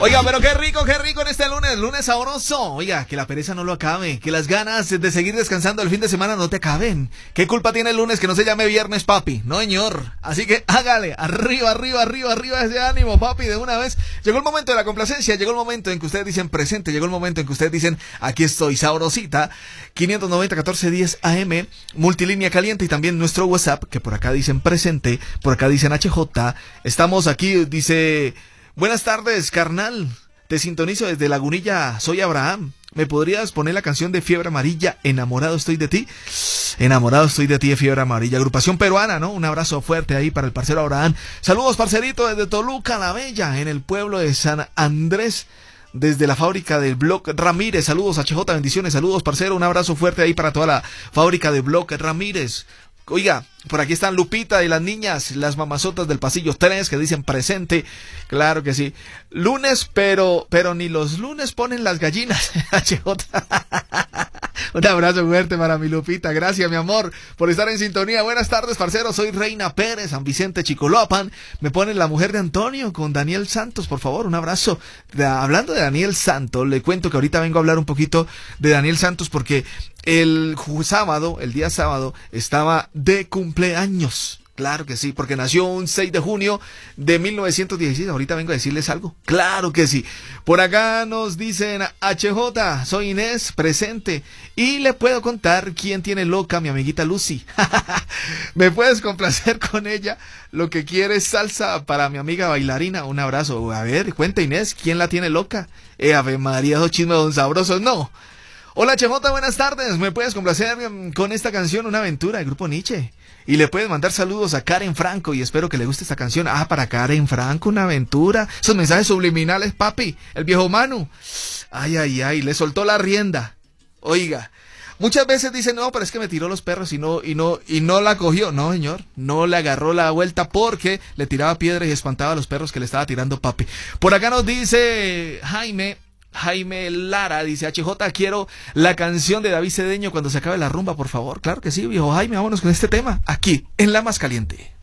Oiga, pero qué rico en este lunes sabroso. Oiga, que la pereza no lo acabe, que las ganas de seguir descansando el fin de semana no te acaben. ¿Qué culpa tiene el lunes que no se llame viernes, papi? No, señor. Así que hágale, arriba ese ánimo, papi, de una vez. Llegó el momento de la complacencia, llegó el momento en que ustedes dicen presente, llegó el momento en que ustedes dicen aquí estoy, sabrosita. 590-1410 AM, multilínea caliente y también nuestro WhatsApp, que por acá dicen presente, por acá dicen HJ. Estamos aquí, dice... Buenas tardes, carnal. Te sintonizo desde Lagunilla. Soy Abraham. ¿Me podrías poner la canción de Fiebre Amarilla? Enamorado estoy de ti. Enamorado estoy de ti de Fiebre Amarilla. Agrupación peruana, ¿no? Un abrazo fuerte ahí para el parcero Abraham. Saludos, parcerito, desde Toluca, la Bella, en el pueblo de San Andrés. Desde la fábrica del Block Ramírez. Saludos, HJ, bendiciones. Saludos, parcero. Un abrazo fuerte ahí para toda la fábrica de Block Ramírez. Oiga, por aquí están Lupita y las niñas, las mamazotas del pasillo 3 que dicen presente. Claro que sí. Lunes, pero ni los lunes ponen las gallinas. HJ. Un abrazo fuerte para mi Lupita. Gracias, mi amor, por estar en sintonía. Buenas tardes, parceros. Soy Reina Pérez, San Vicente, Chicoloapan. Me ponen La Mujer de Antonio con Daniel Santos, por favor. Un abrazo. Hablando de Daniel Santos, le cuento que ahorita vengo a hablar un poquito de Daniel Santos porque el día sábado, estaba de cumpleaños. Claro que sí, porque nació un 6 de junio de 1916. Ahorita vengo a decirles algo. Claro que sí. Por acá nos dicen HJ, soy Inés, presente. Y le puedo contar quién tiene loca mi amiguita Lucy. ¿Me puedes complacer con ella? Lo que quiere es salsa para mi amiga bailarina. Un abrazo. A ver, cuenta Inés, ¿quién la tiene loca? Ave María, esos chismes don sabrosos, no. Hola HJ, buenas tardes. ¿Me puedes complacer con esta canción, Una Aventura, del grupo Nietzsche? Y le puedes mandar saludos a Karen Franco y espero que le guste esta canción. Ah, para Karen Franco, Una Aventura. Esos mensajes subliminales, papi. El viejo Manu. Ay, le soltó la rienda. Oiga, muchas veces dicen, no, pero es que me tiró los perros y no la cogió. No, señor, no le agarró la vuelta porque le tiraba piedras y espantaba a los perros que le estaba tirando, papi. Por acá nos dice Jaime Lara, dice HJ, quiero la canción de David Cedeño cuando se acabe la rumba, por favor. Claro que sí, viejo Jaime, vámonos con este tema, aquí, en La Más Caliente.